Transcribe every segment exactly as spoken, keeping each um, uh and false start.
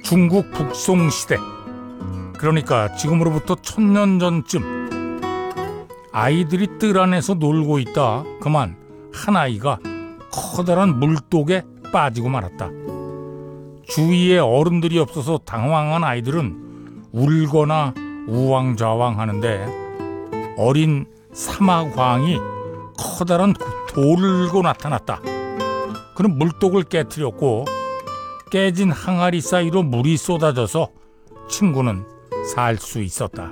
중국 북송 시대, 그러니까 지금으로부터 천년 전쯤 아이들이 뜰 안에서 놀고 있다 그만 한 아이가 커다란 물독에 빠지고 말았다. 주위에 어른들이 없어서 당황한 아이들은 울거나 우왕좌왕하는데 어린 사마광이 커다란 돌을 들고 나타났다. 그는 물독을 깨트렸고 깨진 항아리 사이로 물이 쏟아져서 친구는 살 수 있었다.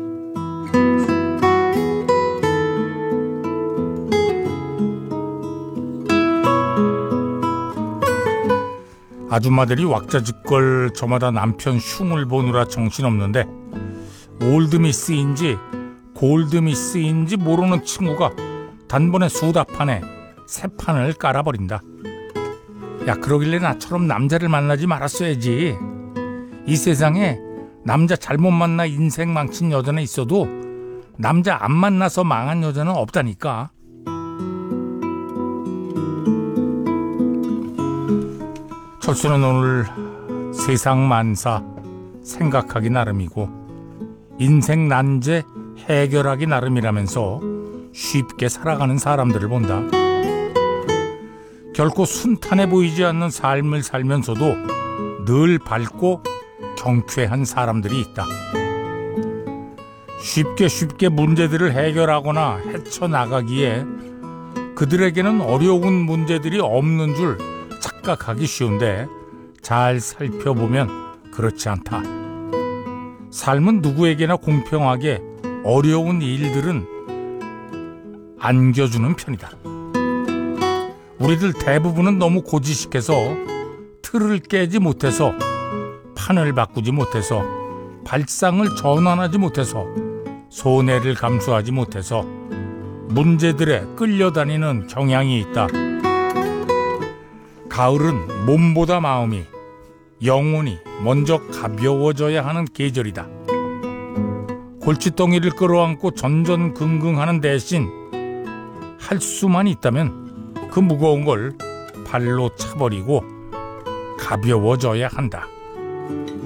아줌마들이 왁자지껄 저마다 남편 흉을 보느라 정신없는데 올드미스인지 골드미스인지 모르는 친구가 단번에 수다판에 새 판을 깔아버린다. 야, 그러길래 나처럼 남자를 만나지 말았어야지. 이 세상에 남자 잘못 만나 인생 망친 여자는 있어도 남자 안 만나서 망한 여자는 없다니까. 철수는 오늘 세상 만사 생각하기 나름이고 인생 난제 해결하기 나름이라면서 쉽게 살아가는 사람들을 본다. 결코 순탄해 보이지 않는 삶을 살면서도 늘 밝고 경쾌한 사람들이 있다. 쉽게 쉽게 문제들을 해결하거나 헤쳐나가기에 그들에게는 어려운 문제들이 없는 줄 착각하기 쉬운데 잘 살펴보면 그렇지 않다. 삶은 누구에게나 공평하게 어려운 일들은 안겨주는 편이다. 우리들 대부분은 너무 고지식해서 틀을 깨지 못해서 판을 바꾸지 못해서 발상을 전환하지 못해서 손해를 감수하지 못해서 문제들에 끌려다니는 경향이 있다. 가을은 몸보다 마음이, 영혼이 먼저 가벼워져야 하는 계절이다. 골칫덩이를 끌어안고 전전긍긍하는 대신 할 수만 있다면 그 무거운 걸 발로 차버리고 가벼워져야 한다.